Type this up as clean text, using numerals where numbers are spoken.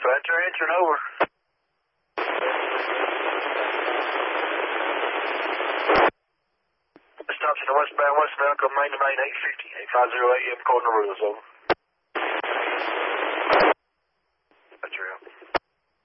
dispatcher, answering over. Stops in the westbound West America, main to main 850, 850 AM, calling the rules, over.